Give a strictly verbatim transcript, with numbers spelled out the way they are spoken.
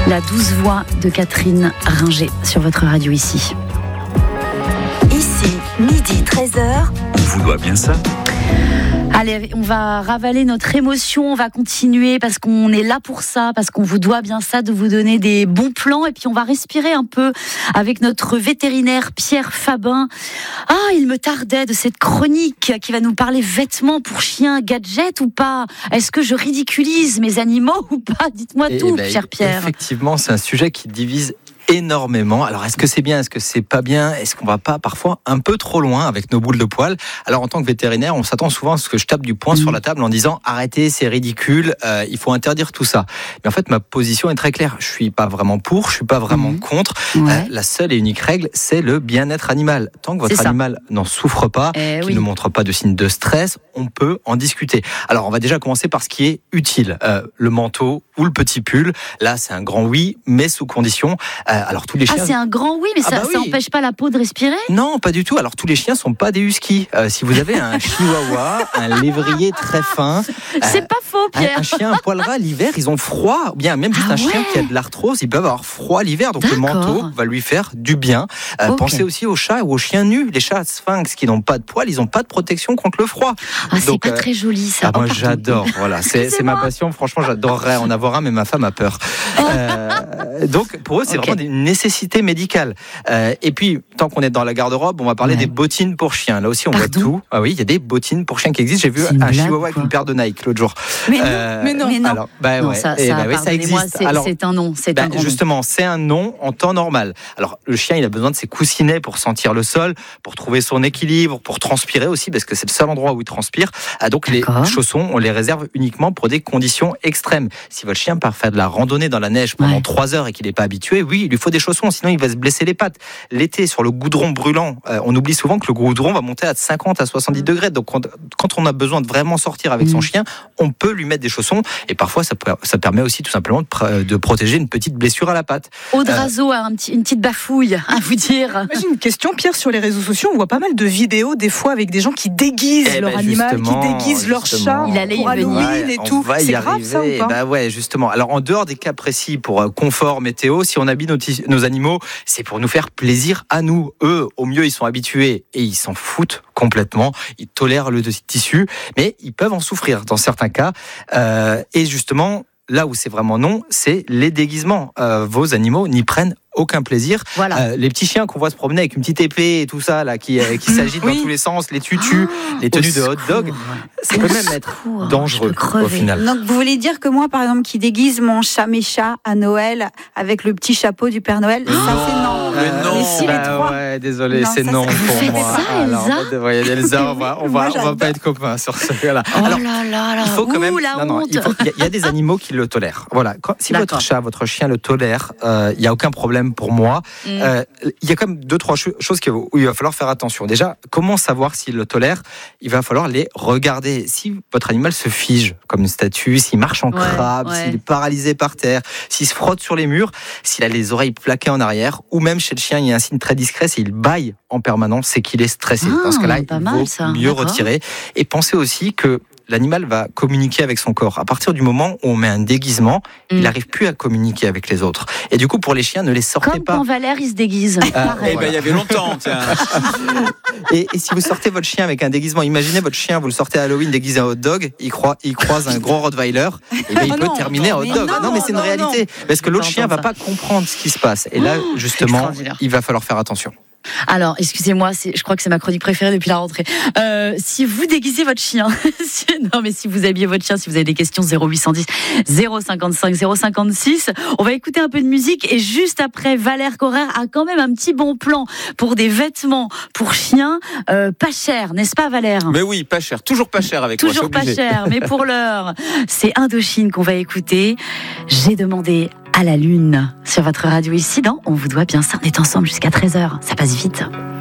La douce voix de Catherine Ringer sur votre radio ici. Ici, midi treize heures. On vous doit bien ça. Allez, on va ravaler notre émotion, on va continuer parce qu'on est là pour ça, parce qu'on vous doit bien ça, de vous donner des bons plans. Et puis on va respirer un peu avec notre vétérinaire Pierre Fabin. Ah, il me tardait de cette chronique qui va nous parler vêtements pour chiens, gadgets ou pas. Est-ce que je ridiculise mes animaux ou pas? Dites-moi Et tout, ben, cher Pierre. Effectivement, c'est un sujet qui divise énormément. Alors, est-ce que c'est bien? Est-ce que c'est pas bien? Est-ce qu'on va pas parfois un peu trop loin avec nos boules de poils? Alors, en tant que vétérinaire, on s'attend souvent à ce que je tape du poing mmh. sur la table en disant arrêtez, c'est ridicule, euh, il faut interdire tout ça. Mais en fait, ma position est très claire. Je suis pas vraiment pour, je suis pas vraiment mmh. contre. Ouais. Euh, la seule et unique règle, c'est le bien-être animal. Tant que votre animal n'en souffre pas, eh qu'il oui. ne montre pas de signes de stress, on peut en discuter. Alors, on va déjà commencer par ce qui est utile. Euh, le manteau ou le petit pull. Là, c'est un grand oui, mais sous condition. Euh, alors tous les chiens. Ah, c'est un grand oui, mais ça, ah bah oui. ça empêche pas la peau de respirer? Non, pas du tout. Alors tous les chiens sont pas des huskies. Euh, si vous avez un chihuahua, un lévrier très fin, c'est euh, pas faux, Pierre. Un, un chien un poil ras l'hiver, ils ont froid. Ou bien même juste ah, un ouais. chien qui a de l'arthrose, ils peuvent avoir froid l'hiver. Donc D'accord. le manteau va lui faire du bien. Euh, okay. Pensez aussi aux chats ou aux chiens nus. Les chats sphinx qui n'ont pas de poils, ils n'ont pas de protection contre le froid. Ah, c'est donc, pas euh, très joli ça. Ah, moi oh, j'adore. Voilà, c'est, c'est ma passion. Franchement, j'adorerais en avoir un, mais ma femme a peur. euh, donc pour eux, c'est okay. vraiment une nécessité médicale. Euh, et puis, tant qu'on est dans la garde-robe, on va parler ouais. des bottines pour chiens. Là aussi, on Pardon voit tout. Ah oui, il y a des bottines pour chiens qui existent. J'ai vu un chihuahua avec une paire de Nike l'autre jour. Mais euh, non, mais non. Mais non. Alors, bah, non ouais. ça, et ça, bah, ouais, ça existe. C'est, Alors, c'est un nom. C'est bah, un grand justement, nom. c'est un nom en temps normal. Alors, le chien, il a besoin de ses coussinets pour sentir le sol, pour trouver son équilibre, pour transpirer aussi, parce que c'est le seul endroit où il transpire. Ah, donc, D'accord. les chaussons, on les réserve uniquement pour des conditions extrêmes. Si votre chien part faire de la randonnée dans la neige pendant trois ouais. heures et qu'il n'est pas habitué, oui, il lui faut des chaussons, sinon il va se blesser les pattes. L'été, sur le goudron brûlant, euh, on oublie souvent que le goudron va monter à cinquante à soixante-dix degrés. Donc, quand, quand on a besoin de vraiment sortir avec mmh. son chien, on peut lui mettre des chaussons. Et parfois, ça, ça permet aussi tout simplement de, pr- de protéger une petite blessure à la patte. Aude Razo a un petit, une petite bafouille à vous dire. Moi, j'ai une question, Pierre, sur les réseaux sociaux, on voit pas mal de vidéos des fois avec des gens qui déguisent eh leur ben animal, qui déguisent leur chat pour Halloween ouais, et tout. C'est grave arriver. Ça ou pas? Bah ouais, justement. Alors, en dehors des cas précis pour euh, confort, météo, si on habille nos, t- nos animaux, c'est pour nous faire plaisir à nous. Eux, au mieux, ils sont habitués et ils s'en foutent complètement. Ils tolèrent le tissu, mais ils peuvent en souffrir dans certains cas. Euh, et justement, là où c'est vraiment non, c'est les déguisements. Euh, vos animaux n'y prennent aucun plaisir. Voilà. Euh, les petits chiens qu'on voit se promener avec une petite épée et tout ça, là, qui, euh, qui s'agitent oui. dans tous les sens, les tutus, oh, les tenues de hot dog, ça peut même être dangereux au final. Donc vous voulez dire que moi, par exemple, qui déguise mon chat méchat à Noël avec le petit chapeau du Père Noël, oh ça c'est non. Mais non. Mais si bah, les trois... ouais, désolé, non, c'est ça, non ça, pour moi. Ça, Alors, Elsa, ouais, Elsa, on va, on va, on va pas être copains sur ce cas-là. Oh Alors, là là là. Il faut quand même. Ouh, la non, non, honte. il, faut, il, y a, il y a des animaux qui le tolèrent. Voilà. Quand, si D'accord. votre chat, votre chien le tolère, euh, il y a aucun problème pour moi. Mm. Euh, il y a quand même deux, trois choses où il va falloir faire attention. Déjà, comment savoir s'il le tolère? Il va falloir les regarder. Si votre animal se fige comme une statue, s'il marche en ouais, crabe, ouais. s'il est paralysé par terre, s'il se frotte sur les murs, s'il a les oreilles plaquées en arrière, ou même chez le chien, il y a un signe très discret, s'il bâille en permanence, c'est qu'il est stressé. Ah, Dans ce cas-là, il mal, vaut ça. mieux D'accord. retirer. Et pensez aussi que l'animal va communiquer avec son corps. À partir du moment où on met un déguisement, mm. il n'arrive plus à communiquer avec les autres. Et du coup, pour les chiens, ne les sortez Comme pas. Comme quand Valère, il se déguise. Ah, eh ben, il y avait longtemps, tiens. et, et si vous sortez votre chien avec un déguisement, imaginez votre chien, vous le sortez à Halloween déguisé en hot dog, il, croit, il croise un gros Rottweiler, et ben, il oh peut non, terminer en hot dog. Non, non, mais c'est une non, réalité. Non. Parce que l'autre chien ne va pas comprendre ce qui se passe. Et là, oh, justement, il va falloir faire attention. Alors, excusez-moi, c'est, je crois que c'est ma chronique préférée depuis la rentrée. Euh, si vous déguisez votre chien, si, non mais si vous habillez votre chien, si vous avez des questions, zéro huit cent dix, zéro cinquante-cinq, zéro cinquante-six, on va écouter un peu de musique et juste après, Valère Correr a quand même un petit bon plan pour des vêtements pour chiens, euh, pas cher, n'est-ce pas Valère? Mais oui, pas cher, toujours pas cher avec toujours moi. Toujours pas cher, mais pour l'heure, c'est Indochine qu'on va écouter. J'ai demandé à la lune sur votre radio ici dans On vous doit bien ça. On est ensemble jusqu'à treize heures. Ça passe vite.